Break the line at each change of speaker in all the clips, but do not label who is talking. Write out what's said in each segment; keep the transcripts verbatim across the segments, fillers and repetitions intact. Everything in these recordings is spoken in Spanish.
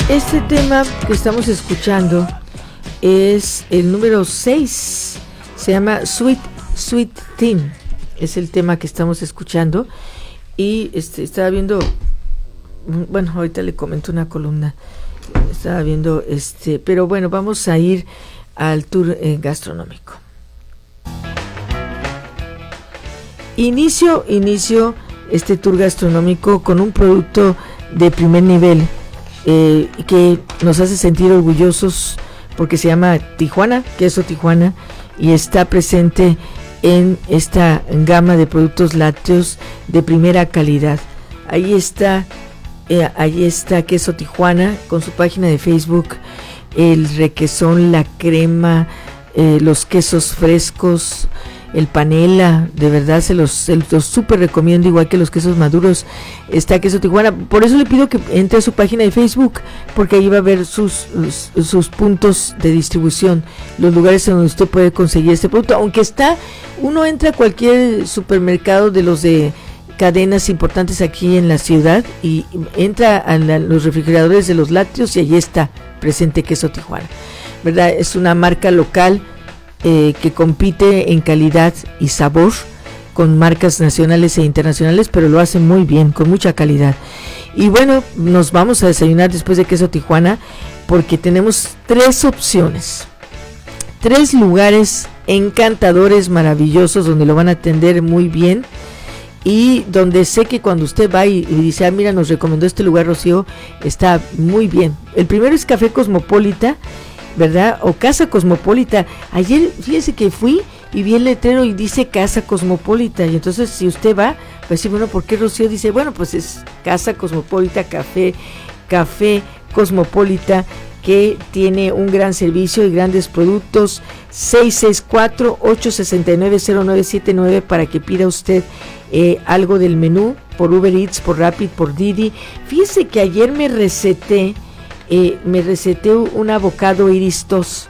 Este tema que estamos escuchando es el número seis, se llama Sweet Sweet Teen, es el tema que estamos escuchando. Y este, estaba viendo, bueno, ahorita le comento una columna, estaba viendo, este, pero bueno, vamos a ir al tour eh, gastronómico. Inicio, inicio este tour gastronómico con un producto de primer nivel eh, que nos hace sentir orgullosos porque se llama Tijuana, queso Tijuana, y está presente en esta gama de productos lácteos de primera calidad. Ahí está, eh, ahí está queso Tijuana con su página de Facebook, el requesón, la crema, eh, los quesos frescos, el panela, de verdad se los, se los súper recomiendo, igual que los quesos maduros. Está queso Tijuana, por eso le pido que entre a su página de Facebook, porque ahí va a ver sus, sus, sus puntos de distribución, los lugares en donde usted puede conseguir este producto, aunque está, uno entra a cualquier supermercado de los de cadenas importantes aquí en la ciudad y entra a la, los refrigeradores de los lácteos y allí está presente queso Tijuana, ¿verdad? Es una marca local Eh, que compite en calidad y sabor con marcas nacionales e internacionales, pero lo hace muy bien, con mucha calidad. Y bueno, nos vamos a desayunar después de queso Tijuana porque tenemos tres opciones, tres lugares encantadores, maravillosos, donde lo van a atender muy bien y donde sé que cuando usted va y, y dice, ah, mira, nos recomendó este lugar Rocío, está muy bien. El primero es Café Cosmopolita, ¿verdad? O Casa Cosmopolita. Ayer, fíjese que fui y vi el letrero y dice Casa Cosmopolita, y entonces si usted va, va a decir, bueno, ¿por qué Rocío dice? Bueno, pues es Casa Cosmopolita, Café, Café Cosmopolita, que tiene un gran servicio y grandes productos. Seis seis cuatro, ocho seis nueve, cero nueve siete nueve para que pida usted eh, algo del menú, por Uber Eats, por Rapid, por Didi. Fíjese que ayer me receté Eh, me receté un avocado iris tos.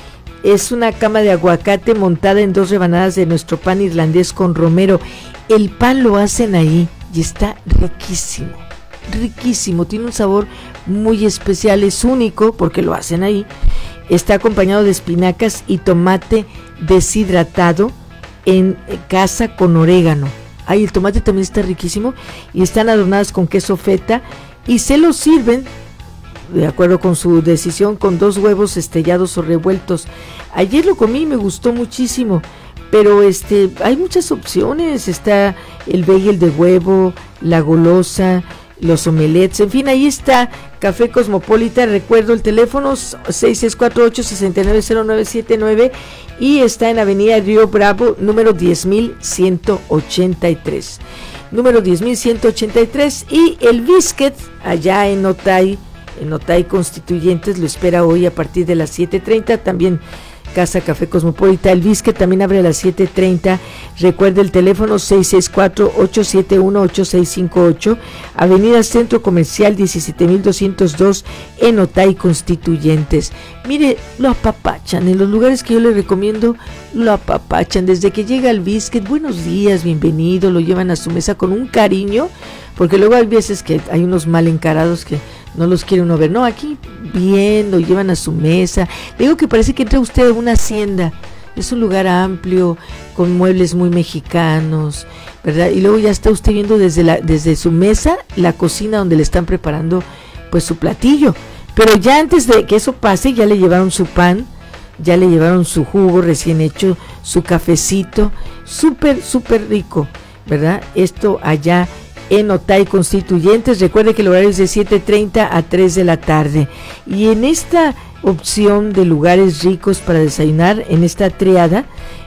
Es una cama de aguacate montada en dos rebanadas de nuestro pan irlandés con romero. El pan lo hacen ahí y está riquísimo, riquísimo, tiene un sabor muy especial, es único porque lo hacen ahí. Está acompañado de espinacas y tomate deshidratado en casa con orégano. Ay, el tomate también está riquísimo y están adornadas con queso feta y se los sirven de acuerdo con su decisión, con dos huevos estrellados o revueltos. Ayer lo comí y me gustó muchísimo, pero este hay muchas opciones. Está el bagel de huevo, la golosa, los omelets, en fin, ahí está Café Cosmopolita. Recuerdo el teléfono seis seis cuatro, ocho seis nueve, cero nueve siete nueve y está en Avenida Río Bravo, número diez mil ciento ochenta y tres. Número diez mil ciento ochenta y tres. Y el Biscuit, allá en Otay, en Otay Constituyentes, lo espera hoy a partir de las siete treinta. También Casa Café Cosmopolita, el Bisque también abre a las siete treinta. Recuerde el teléfono seis seis cuatro, ocho siete uno, ocho seis cinco ocho, Avenida Centro Comercial diecisiete mil doscientos dos en Otay Constituyentes. Mire, lo apapachan en los lugares que yo le recomiendo, lo apapachan desde que llega el Bisque. Buenos días, bienvenido, lo llevan a su mesa con un cariño, porque luego hay veces que hay unos mal encarados que no los quiere uno ver. No, aquí bien, lo llevan a su mesa. Le digo que parece que entra usted a una hacienda. Es un lugar amplio, con muebles muy mexicanos, ¿verdad? Y luego ya está usted viendo desde la desde su mesa la cocina donde le están preparando pues su platillo. Pero ya antes de que eso pase, ya le llevaron su pan, ya le llevaron su jugo recién hecho, su cafecito, súper, súper rico, ¿verdad? Esto allá en Otay Constituyentes. Recuerde que el horario es de siete treinta a tres de la tarde. Y en esta opción de lugares ricos para desayunar, en esta triada,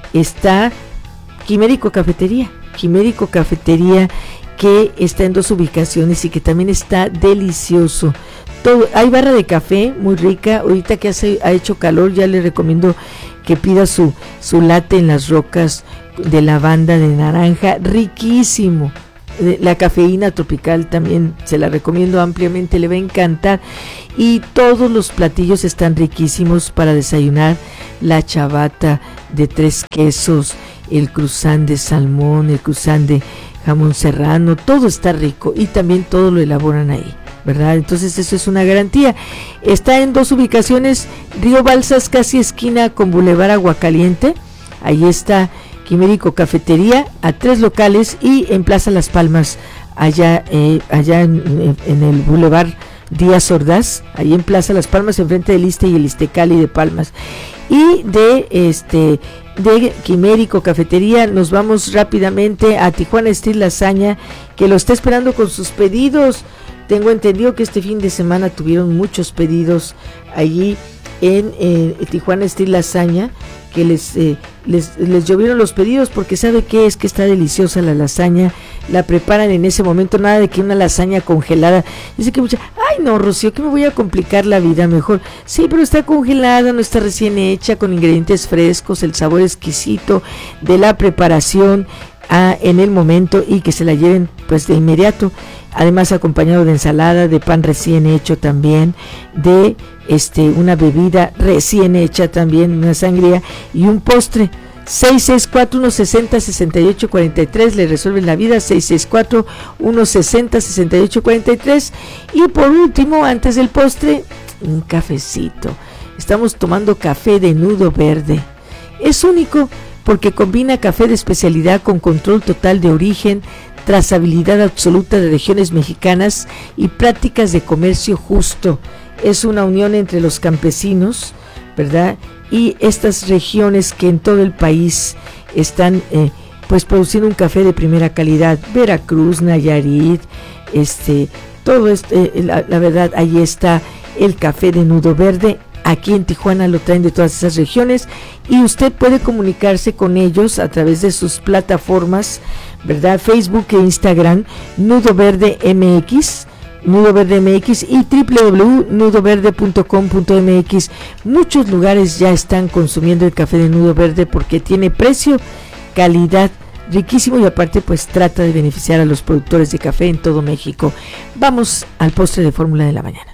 está Quimérico Cafetería. Quimérico Cafetería, que está en dos ubicaciones y que también está delicioso. Todo, hay barra de café muy rica. Ahorita que hace, ha hecho calor, ya le recomiendo que pida su, su latte en las rocas de lavanda, de naranja, riquísimo. La cafeína tropical también se la recomiendo ampliamente, le va a encantar. Y todos los platillos están riquísimos para desayunar. La chabata de tres quesos, el cruzán de salmón, el cruzán de jamón serrano, todo está rico y también todo lo elaboran ahí. ¿verdad? Entonces eso es una garantía. Está en dos ubicaciones, Río Balsas, casi esquina con Boulevard Aguacaliente, ahí está Quimérico Cafetería, a tres locales, y en Plaza Las Palmas, allá, eh, allá en, en el Boulevard Díaz Ordaz, ahí en Plaza Las Palmas, enfrente del Iste y el Istecali de Palmas. Y de este de Quimérico Cafetería nos vamos rápidamente a Tijuana Steel Lasaña, que lo está esperando con sus pedidos. Tengo entendido que este fin de semana tuvieron muchos pedidos allí en eh, Tijuana Steel Lasaña, que les, eh, les les llovieron los pedidos, porque sabe que es que está deliciosa la lasaña, la preparan en ese momento, nada de que una lasaña congelada. Dice que mucha, ay no, Rocío, que me voy a complicar la vida mejor. Sí, pero está congelada, no está recién hecha, con ingredientes frescos, el sabor exquisito de la preparación a, en el momento, y que se la lleven pues de inmediato. Además acompañado de ensalada, de pan recién hecho también, de este una bebida recién hecha también, una sangría y un postre. seis seis cuatro, uno seis cero, seis ocho cuatro tres, le resuelven la vida. Seis seis cuatro, uno seis cero, seis ocho cuatro tres. Y por último, antes del postre, un cafecito. Estamos tomando café de Nudo Verde. Es único porque combina café de especialidad con control total de origen, trazabilidad absoluta de regiones mexicanas y prácticas de comercio justo. Es una unión entre los campesinos, ¿verdad?, y estas regiones que en todo el país están eh, pues produciendo un café de primera calidad. Veracruz, Nayarit, este, todo esto, eh, la, la verdad, ahí está el café de Nudo Verde. Aquí en Tijuana lo traen de todas esas regiones, y usted puede comunicarse con ellos a través de sus plataformas, ¿verdad? Facebook e Instagram, Nudo Verde M X, Nudo Verde M X, y doble u doble u doble u punto nudo verde punto com punto m x. Muchos lugares ya están consumiendo el café de Nudo Verde porque tiene precio, calidad, riquísimo, y aparte pues trata de beneficiar a los productores de café en todo México. Vamos al postre de fórmula de la mañana.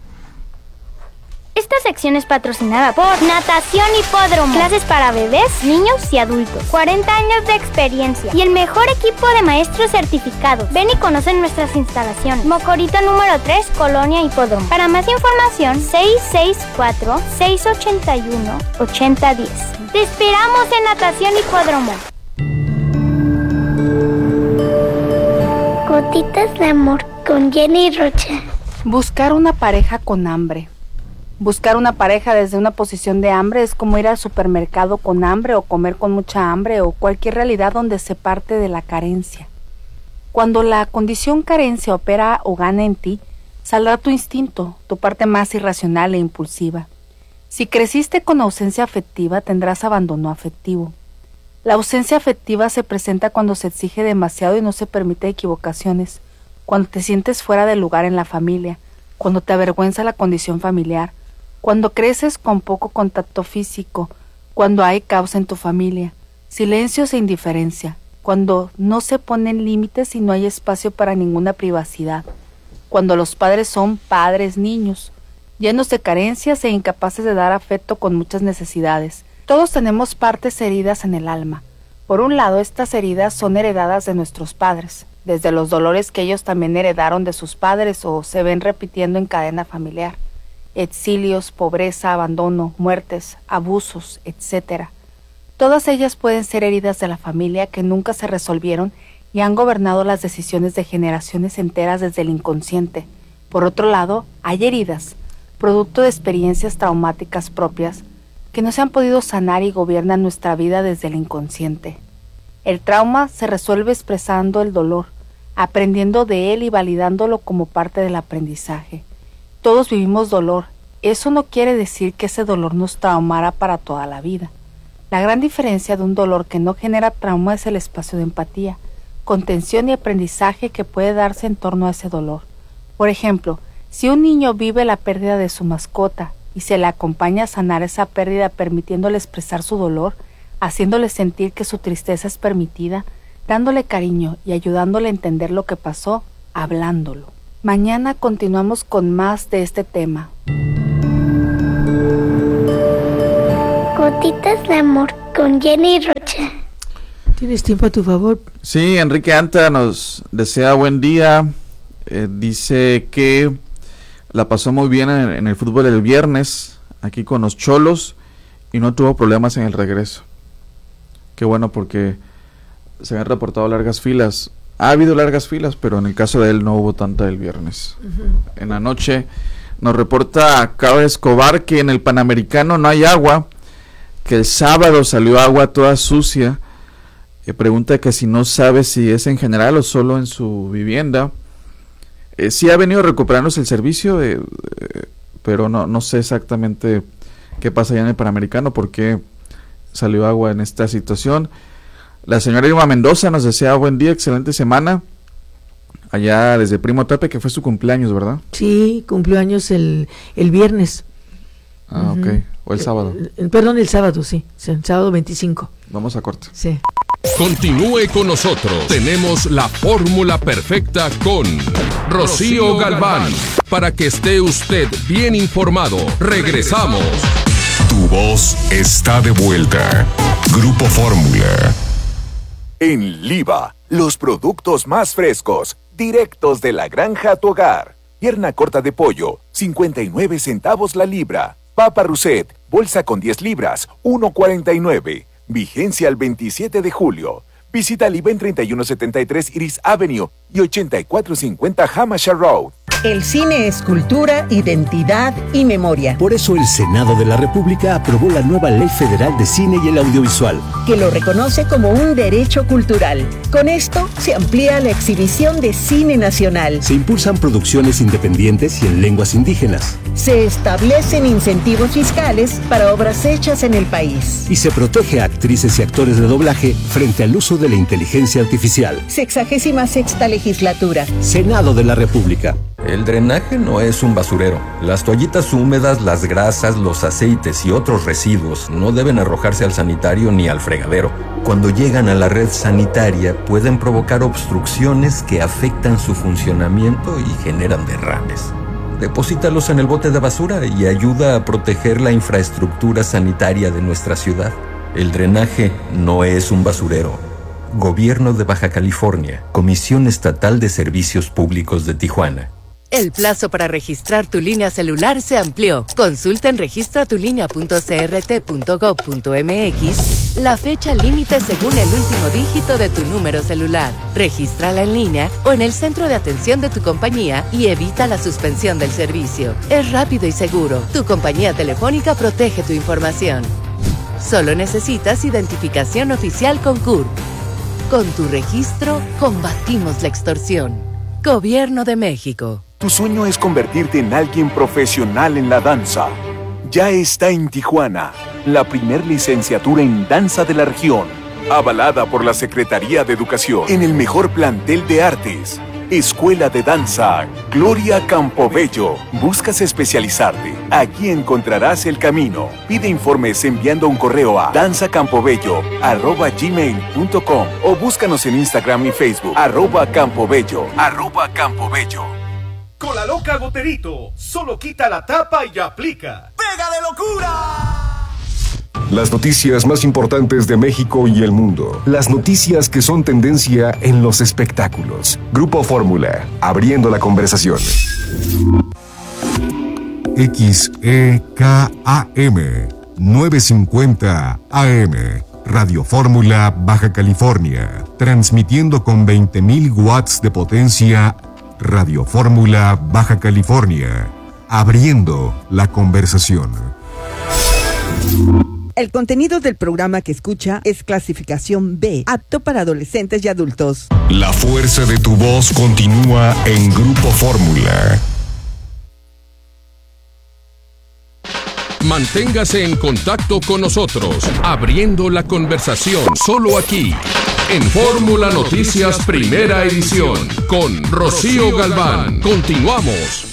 Esta sección es patrocinada por Natación Hipódromo. Clases para bebés, niños y adultos. cuarenta años de experiencia y el mejor equipo de maestros certificados. Ven y conoce nuestras instalaciones. Mocorito número tres, Colonia Hipódromo. Para más información, seis seis cuatro, seis ocho uno, ocho cero uno cero. Te esperamos en Natación Hipódromo.
Gotitas de amor con Jenny Rocha.
Buscar una pareja con hambre. Buscar una pareja desde una posición de hambre es como ir al supermercado con hambre, o comer con mucha hambre, o cualquier realidad donde se parte de la carencia. Cuando la condición carencia opera o gana en ti, saldrá tu instinto, tu parte más irracional e impulsiva. Si creciste con ausencia afectiva, tendrás abandono afectivo. La ausencia afectiva se presenta cuando se exige demasiado y no se permite equivocaciones, cuando te sientes fuera de lugar en la familia, cuando te avergüenza la condición familiar, cuando creces con poco contacto físico, cuando hay caos en tu familia, silencios e indiferencia, cuando no se ponen límites y no hay espacio para ninguna privacidad, cuando los padres son padres niños, llenos de carencias e incapaces de dar afecto con muchas necesidades. Todos tenemos partes heridas en el alma. Por un lado, estas heridas son heredadas de nuestros padres, desde los dolores que ellos también heredaron de sus padres o se ven repitiendo en cadena familiar. Exilios, pobreza, abandono, muertes, abusos, etcétera. Todas ellas pueden ser heridas de la familia que nunca se resolvieron y han gobernado las decisiones de generaciones enteras desde el inconsciente. Por otro lado, hay heridas, producto de experiencias traumáticas propias, que no se han podido sanar y gobiernan nuestra vida desde el inconsciente. El trauma se resuelve expresando el dolor, aprendiendo de él y validándolo como parte del aprendizaje. Todos vivimos dolor. Eso no quiere decir que ese dolor nos traumara para toda la vida. La gran diferencia de un dolor que no genera trauma es el espacio de empatía, contención y aprendizaje que puede darse en torno a ese dolor. Por ejemplo, si un niño vive la pérdida de su mascota y se le acompaña a sanar esa pérdida permitiéndole expresar su dolor, haciéndole sentir que su tristeza es permitida, dándole cariño y ayudándole a entender lo que pasó, hablándolo. Mañana continuamos con más de este tema.
Gotitas de amor con Jenny Rocha.
¿Tienes tiempo a tu favor?
Sí, Enrique Anta nos desea buen día. Eh, dice que la pasó muy bien en, en el fútbol el viernes, aquí con los Cholos, y no tuvo problemas en el regreso. Qué bueno, porque se han reportado largas filas. Ha habido largas filas, pero en el caso de él no hubo tanta el viernes. Uh-huh. En la noche nos reporta Carlos Escobar que en el Panamericano no hay agua, que el sábado salió agua toda sucia. Eh, pregunta que si no sabe si es en general o solo en su vivienda. Eh, sí ha venido recuperándose el servicio, eh, eh, pero no, no sé exactamente qué pasa allá en el Panamericano, por qué salió agua en esta situación. La señora Irma Mendoza nos desea buen día, excelente semana, allá desde Primo Tepe, que fue su cumpleaños, ¿verdad?
Sí, cumplió años el, el viernes.
Ah, uh-huh. Ok, o el sábado.
Eh, perdón, el sábado, sí, el sábado veinticinco.
Vamos a corte.
Sí.
Continúe con nosotros. Tenemos la fórmula perfecta con Rocío Galván. Para que esté usted bien informado. Regresamos.
Tu voz está de vuelta. Grupo Fórmula.
En Liva, los productos más frescos, directos de la granja a tu hogar. Pierna corta de pollo, cincuenta y nueve centavos la libra. Papa Rousset, bolsa con diez libras, uno cuarenta y nueve. Vigencia al veintisiete de julio. Visita Liva en treinta y uno setenta y tres Iris Avenue y ochenta y cuatro cincuenta Hampshire Road.
El cine es cultura, identidad y memoria.
Por eso el Senado de la República aprobó la nueva Ley Federal de Cine y el Audiovisual,
que lo reconoce como un derecho cultural. Con esto se amplía la exhibición de cine nacional.
Se impulsan producciones independientes y en lenguas indígenas.
Se establecen incentivos fiscales para obras hechas en el país.
Y se protege a actrices y actores de doblaje frente al uso de la inteligencia artificial.
Sexagésima sexta legislatura.
Senado de la República.
El drenaje no es un basurero. Las toallitas húmedas, las grasas, los aceites y otros residuos no deben arrojarse al sanitario ni al fregadero. Cuando llegan a la red sanitaria pueden provocar obstrucciones que afectan su funcionamiento y generan derrames. Deposítalos en el bote de basura y ayuda a proteger la infraestructura sanitaria de nuestra ciudad. El drenaje no es un basurero. Gobierno de Baja California, Comisión Estatal de Servicios Públicos de Tijuana.
El plazo para registrar tu línea celular se amplió. Consulta en registra tu línea punto c r t punto gov punto m x la fecha límite según el último dígito de tu número celular. Regístrala en línea o en el centro de atención de tu compañía y evita la suspensión del servicio. Es rápido y seguro. Tu compañía telefónica protege tu información. Solo necesitas identificación oficial con C U R P. Con tu registro, combatimos la extorsión. Gobierno de México.
Tu sueño es convertirte en alguien profesional en la danza. Ya está en Tijuana, la primer licenciatura en danza de la región, avalada por la Secretaría de Educación, en el mejor plantel de artes. Escuela de Danza Gloria Campobello. ¿Buscas especializarte? Aquí encontrarás el camino. Pide informes enviando un correo a danzacampobello arroba gmail punto com o búscanos en Instagram y Facebook arroba campobello arroba campobello.
Con la loca Goterito, solo quita la tapa y aplica. ¡Pega de locura!
Las noticias más importantes de México y el mundo. Las noticias que son tendencia en los espectáculos. Grupo Fórmula, abriendo la conversación. X E K A M novecientos cincuenta A M. Radio Fórmula, Baja California. Transmitiendo con veinte mil watts de potencia. Radio Fórmula, Baja California. Abriendo la conversación.
El contenido del programa que escucha es clasificación B, apto para adolescentes y adultos.
La fuerza de tu voz continúa en Grupo Fórmula.
Manténgase en contacto con nosotros, abriendo la conversación, solo aquí, en Fórmula Noticias Primera Edición, con Rocío Galván. Continuamos.